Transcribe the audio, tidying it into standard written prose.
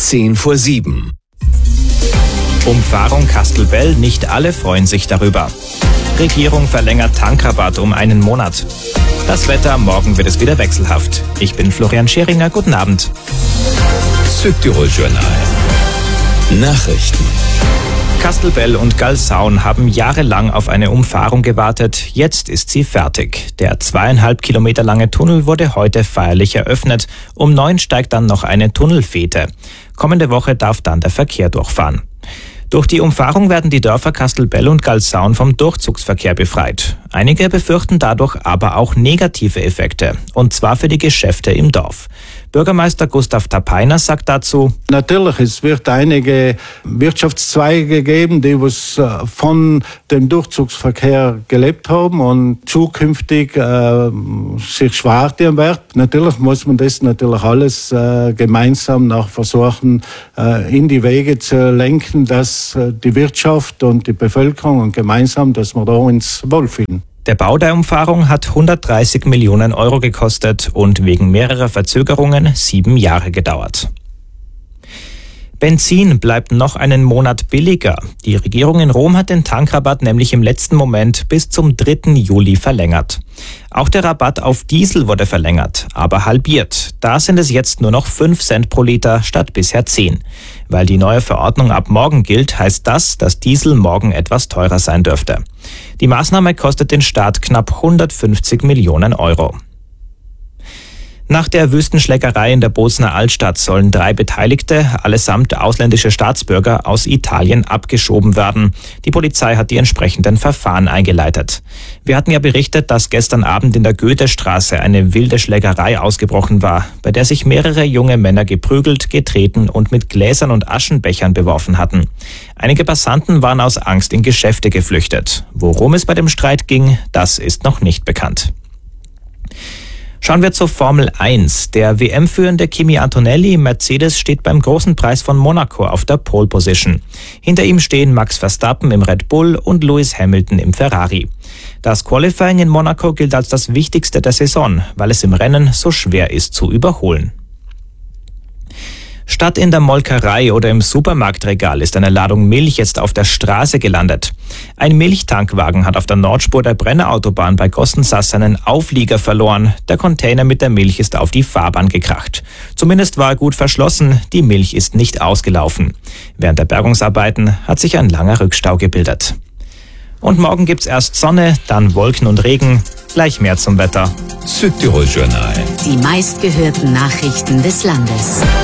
6:10. Umfahrung Kastelbell, nicht alle freuen sich darüber. Regierung verlängert Tankrabatt um einen Monat. Das Wetter, morgen wird es wieder wechselhaft. Ich bin Florian Scheringer, guten Abend. Südtirol Journal. Nachrichten. Kastelbell und Galsaun haben jahrelang auf eine Umfahrung gewartet. Jetzt ist sie fertig. Der 2,5 Kilometer lange Tunnel wurde heute feierlich eröffnet. Um 9 steigt dann noch eine Tunnelfete. Kommende Woche darf dann der Verkehr durchfahren. Durch die Umfahrung werden die Dörfer Kastelbell und Galsaun vom Durchzugsverkehr befreit. Einige befürchten dadurch aber auch negative Effekte, und zwar für die Geschäfte im Dorf. Bürgermeister Gustav Tapeiner sagt dazu: Natürlich, es wird einige Wirtschaftszweige geben, die von dem Durchzugsverkehr gelebt haben und zukünftig sich schwer tun werden. Natürlich muss man das alles gemeinsam noch versuchen, in die Wege zu lenken, dass die Wirtschaft und die Bevölkerung und gemeinsam, dass wir da uns wohlfühlen. Der Bau der Umfahrung hat 130 Millionen Euro gekostet und wegen mehrerer Verzögerungen 7 Jahre gedauert. Benzin bleibt noch einen Monat billiger. Die Regierung in Rom hat den Tankrabatt nämlich im letzten Moment bis zum 3. Juli verlängert. Auch der Rabatt auf Diesel wurde verlängert, aber halbiert. Da sind es jetzt nur noch 5 Cent pro Liter statt bisher 10. Weil die neue Verordnung ab morgen gilt, heißt das, dass Diesel morgen etwas teurer sein dürfte. Die Maßnahme kostet den Staat knapp 150 Millionen Euro. Nach der Wüstenschlägerei in der Bozner Altstadt sollen 3 Beteiligte, allesamt ausländische Staatsbürger, aus Italien abgeschoben werden. Die Polizei hat die entsprechenden Verfahren eingeleitet. Wir hatten ja berichtet, dass gestern Abend in der Goethestraße eine wilde Schlägerei ausgebrochen war, bei der sich mehrere junge Männer geprügelt, getreten und mit Gläsern und Aschenbechern beworfen hatten. Einige Passanten waren aus Angst in Geschäfte geflüchtet. Worum es bei dem Streit ging, das ist noch nicht bekannt. Schauen wir zur Formel 1. Der WM-führende Kimi Antonelli im Mercedes steht beim Großen Preis von Monaco auf der Pole Position. Hinter ihm stehen Max Verstappen im Red Bull und Lewis Hamilton im Ferrari. Das Qualifying in Monaco gilt als das wichtigste der Saison, weil es im Rennen so schwer ist zu überholen. Statt in der Molkerei oder im Supermarktregal ist eine Ladung Milch jetzt auf der Straße gelandet. Ein Milchtankwagen hat auf der Nordspur der Brennerautobahn bei Gostensass seinen Auflieger verloren. Der Container mit der Milch ist auf die Fahrbahn gekracht. Zumindest war er gut verschlossen, die Milch ist nicht ausgelaufen. Während der Bergungsarbeiten hat sich ein langer Rückstau gebildet. Und morgen gibt's erst Sonne, dann Wolken und Regen. Gleich mehr zum Wetter. Südtirol Journal. Die meistgehörten Nachrichten des Landes.